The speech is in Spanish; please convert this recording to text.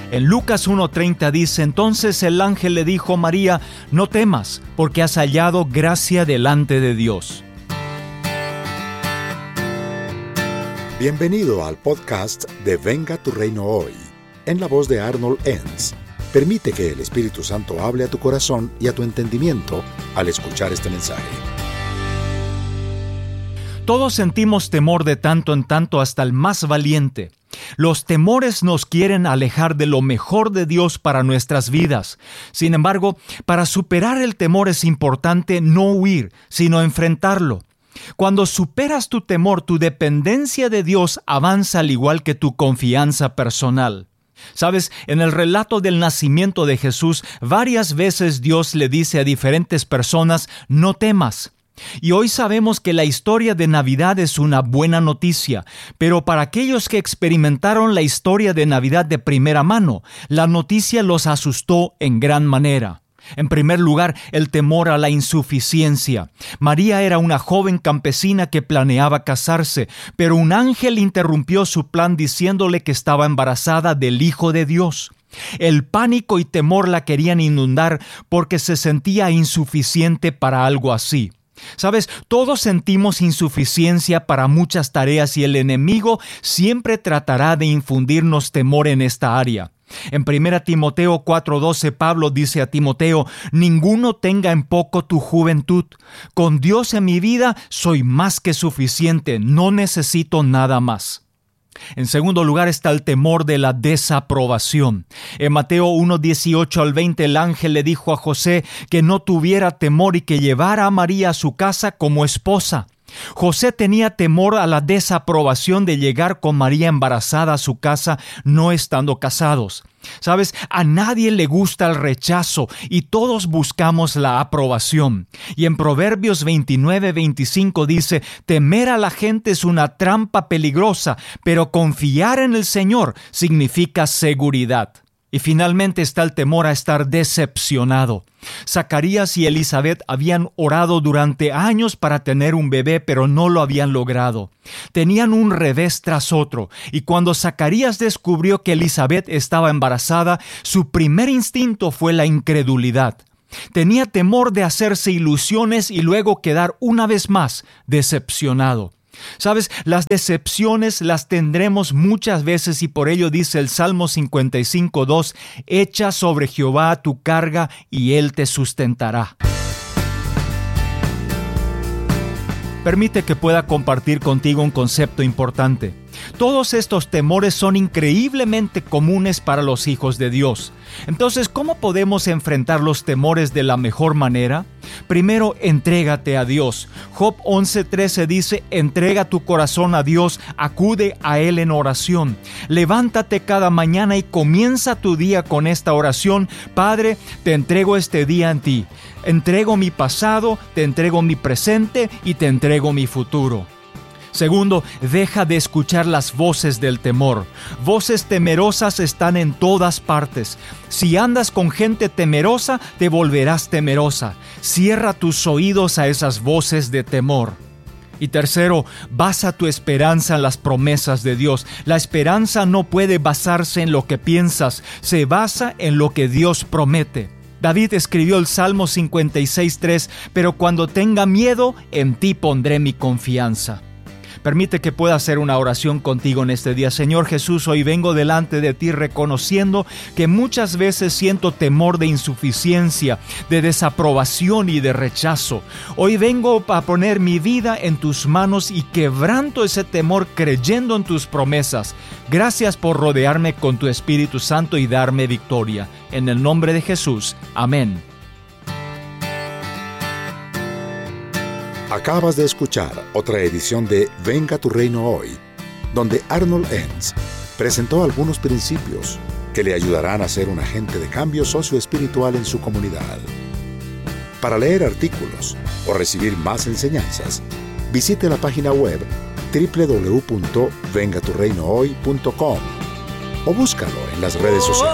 En Lucas 1:30 dice: entonces el ángel le dijo: María, no temas, porque has hallado gracia delante de Dios. Bienvenido al podcast de Venga tu Reino Hoy, en la voz de Arnold Enns. Permite que el Espíritu Santo hable a tu corazón y a tu entendimiento al escuchar este mensaje. Todos sentimos temor de tanto en tanto, hasta el más valiente. Los temores nos quieren alejar de lo mejor de Dios para nuestras vidas. Sin embargo, para superar el temor es importante no huir, sino enfrentarlo. Cuando superas tu temor, tu dependencia de Dios avanza al igual que tu confianza personal. Sabes, en el relato del nacimiento de Jesús, varias veces Dios le dice a diferentes personas: no temas. Y hoy sabemos que la historia de Navidad es una buena noticia, pero para aquellos que experimentaron la historia de Navidad de primera mano, la noticia los asustó en gran manera. En primer lugar, el temor a la insuficiencia. María era una joven campesina que planeaba casarse, pero un ángel interrumpió su plan diciéndole que estaba embarazada del Hijo de Dios. El pánico y temor la querían inundar porque se sentía insuficiente para algo así. Sabes, todos sentimos insuficiencia para muchas tareas y el enemigo siempre tratará de infundirnos temor en esta área. En 1 Timoteo 4:12, Pablo dice a Timoteo: ninguno tenga en poco tu juventud. Con Dios en mi vida soy más que suficiente, no necesito nada más. En segundo lugar está el temor de la desaprobación. En Mateo 1:18 al 20, el ángel le dijo a José que no tuviera temor y que llevara a María a su casa como esposa. José tenía temor a la desaprobación de llegar con María embarazada a su casa no estando casados. Sabes, a nadie le gusta el rechazo y todos buscamos la aprobación. Y en Proverbios 29:25 dice: temer a la gente es una trampa peligrosa, pero confiar en el Señor significa seguridad. Y finalmente está el temor a estar decepcionado. Zacarías y Elizabeth habían orado durante años para tener un bebé, pero no lo habían logrado. Tenían un revés tras otro, y cuando Zacarías descubrió que Elizabeth estaba embarazada, su primer instinto fue la incredulidad. Tenía temor de hacerse ilusiones y luego quedar una vez más decepcionado. Sabes, las decepciones las tendremos muchas veces y por ello dice el Salmo 55:2: echa sobre Jehová tu carga y Él te sustentará. Permite que pueda compartir contigo un concepto importante. Todos estos temores son increíblemente comunes para los hijos de Dios. Entonces, ¿cómo podemos enfrentar los temores de la mejor manera? Primero, entrégate a Dios. Job 11:13 dice: entrega tu corazón a Dios, acude a Él en oración. Levántate cada mañana y comienza tu día con esta oración: Padre, te entrego este día en ti. Entrego mi pasado, te entrego mi presente y te entrego mi futuro. Segundo, deja de escuchar las voces del temor. Voces temerosas están en todas partes. Si andas con gente temerosa, te volverás temerosa. Cierra tus oídos a esas voces de temor. Y tercero, basa tu esperanza en las promesas de Dios. La esperanza no puede basarse en lo que piensas, se basa en lo que Dios promete. David escribió el Salmo 56:3, pero cuando tenga miedo, en ti pondré mi confianza. Permite que pueda hacer una oración contigo en este día. Señor Jesús, hoy vengo delante de ti reconociendo que muchas veces siento temor de insuficiencia, de desaprobación y de rechazo. Hoy vengo a poner mi vida en tus manos y quebranto ese temor creyendo en tus promesas. Gracias por rodearme con tu Espíritu Santo y darme victoria. En el nombre de Jesús. Amén. Acabas de escuchar otra edición de Venga tu Reino Hoy, donde Arnold Enns presentó algunos principios que le ayudarán a ser un agente de cambio socioespiritual en su comunidad. Para leer artículos o recibir más enseñanzas, visite la página web www.vengaturreinohoy.com o búscalo en las redes sociales.